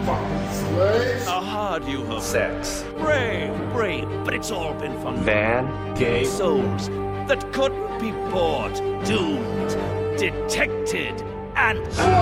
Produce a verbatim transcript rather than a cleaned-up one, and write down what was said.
Fucking slaves. How hard you have. Sex. Brave, brave, but it's all been fun. Van. Gay. Souls that couldn't be bought, doomed, detected, and